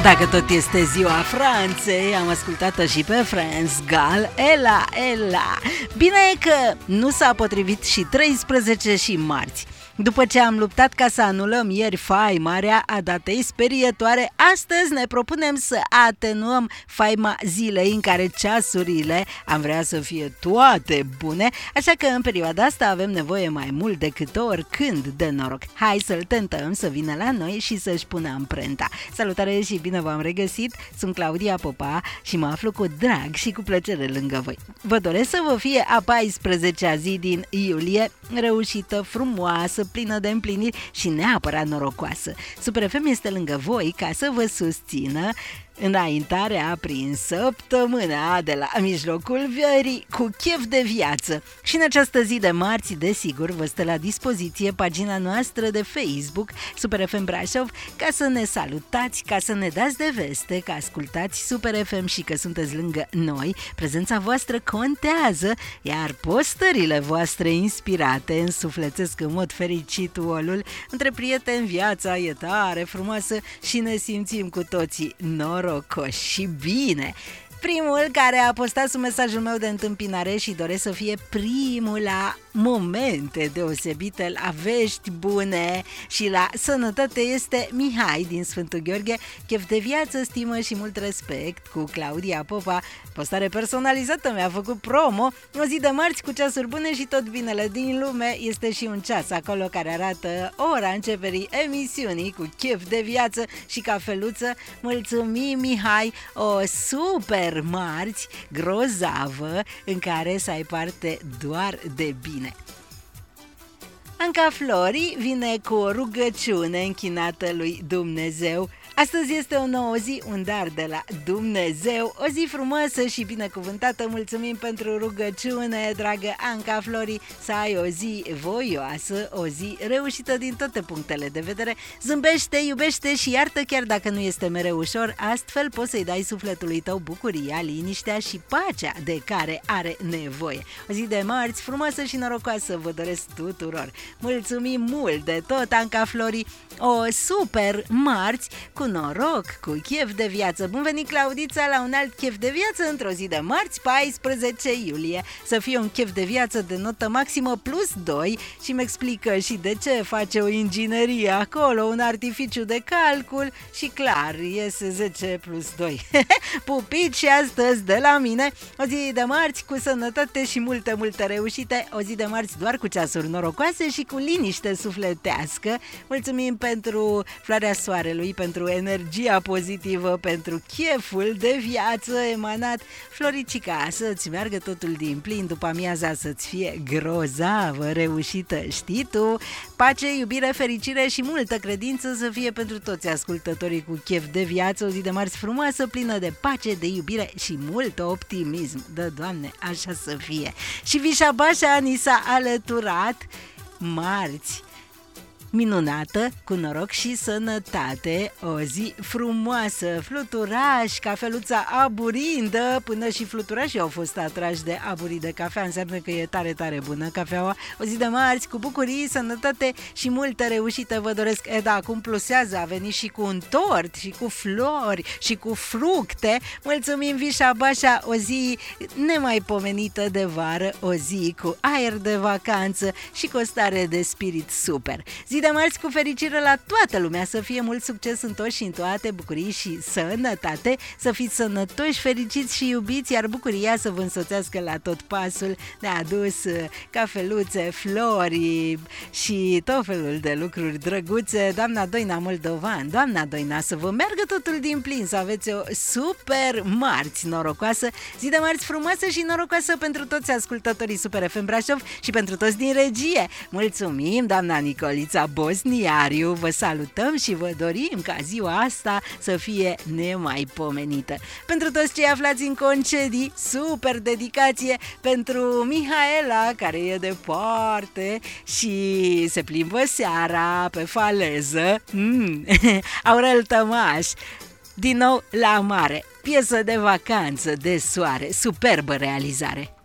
Dacă tot este ziua Franței, am ascultat-o și pe France Gall, Ela, Ela. Bine e că nu s-a potrivit și 13 și marți. După ce am luptat ca să anulăm ieri faima a datei sperietoare, astăzi ne propunem să atenuăm faima zilei în care ceasurile am vrea să fie toate bune, așa că în perioada asta avem nevoie mai mult decât oricând de noroc. Hai să-l tentăm să vină la noi și să-și pună amprenta. Salutare și bine v-am regăsit, sunt Claudia Popa și mă aflu cu drag și cu plăcere lângă voi. Vă doresc să vă fie a 14-a zi din iulie, reușită, frumoasă, plină de împliniri și neapărat norocoasă. Super FM este lângă voi ca să vă susțină înaintarea prin săptămâna de la mijlocul verii cu chef de viață. Și în această zi de marți, desigur, vă stă la dispoziție pagina noastră de Facebook Super FM Brașov ca să ne salutați, ca să ne dați de veste că ascultați Super FM și că sunteți lângă noi. Prezența voastră contează, iar postările voastre inspirate însuflețesc în mod fericit olul. Între prieteni viața e tare frumoasă și ne simțim cu toții norocoși și bine. Primul care a postat sub mesajul meu de întâmpinare și doresc să fie primul la momente deosebite, la vești bune și la sănătate este Mihai din Sfântul Gheorghe. Chef de viață, stimă și mult respect, cu Claudia Popa. Postare personalizată, mi-a făcut promo. O zi de marți cu ceasuri bune și tot binele din lume. Este și un ceas acolo care arată ora începerii emisiunii cu chef de viață și cafeluță. Mulțumim, Mihai, o super marți grozavă în care să ai parte doar de bine. Anca Flori vine cu o rugăciune închinată lui Dumnezeu. Astăzi este o nouă zi, un dar de la Dumnezeu, o zi frumoasă și binecuvântată. Mulțumim pentru rugăciune, dragă Anca Flori, să ai o zi voioasă, o zi reușită din toate punctele de vedere. Zâmbește, iubește și iartă chiar dacă nu este mereu ușor, astfel poți să-i dai sufletului tău bucuria, liniștea și pacea de care are nevoie. O zi de marți frumoasă și norocoasă vă doresc tuturor. Mulțumim mult de tot, Anca Flori, o super marți cu noroc, cu chef de viață. Bun venit, Claudița, la un alt chef de viață într-o zi de marți, 14 iulie. Să fie un chef de viață de notă maximă plus 2 și mi explică și de ce face o inginerie acolo, un artificiu de calcul și clar, iese 10 plus 2. Pupici și astăzi de la mine, o zi de marți cu sănătate și multe reușite, o zi de marți doar cu ceasuri norocoase și cu liniște sufletească. Mulțumim pentru floarea soarelui, pentru energia pozitivă, pentru cheful de viață emanat. Floricica, să-ți meargă totul din plin, după amiaza să-ți fie grozavă, reușită, știi tu? Pace, iubire, fericire și multă credință să fie pentru toți ascultătorii cu chef de viață. O zi de marți frumoasă, plină de pace, de iubire și mult optimism. Dă, Doamne, așa să fie. Și Vișabașa ni s-a alăturat marți minunată, cu noroc și sănătate, o zi frumoasă, fluturași, cafeluța aburindă, până și fluturașii au fost atrași de aburii de cafea, înseamnă că e tare bună cafeaua. O zi de marți cu bucurii, sănătate și multă reușită vă doresc. Acum plusează, a venit și cu un tort și cu flori și cu fructe. Mulțumim, Vișabașa, o zi nemaipomenită de vară, o zi cu aer de vacanță și cu o stare de spirit super. Zi de marți cu fericire la toată lumea, să fie mult succes în tot și în toate, bucurii și sănătate, să fiți sănătoși, fericiți și iubiți, iar bucuria să vă însoțească la tot pasul. Ne-a adus cafeluțe, flori și tot felul de lucruri drăguțe. Doamna Doina Moldovan, doamna Doina, să vă meargă totul din plin, să aveți o super marți norocoasă, zi de marți frumoasă și norocoasă pentru toți ascultătorii Super FM Brașov și pentru toți din regie. Mulțumim, doamna Nicolița Bosniariu, vă salutăm și vă dorim ca ziua asta să fie nemaipomenită. Pentru toți cei aflați în concedii, super dedicație pentru Mihaela, care e departe și se plimbă seara pe faleză. Aurel Tămaș, din nou la mare, piesă de vacanță de soare, superbă realizare.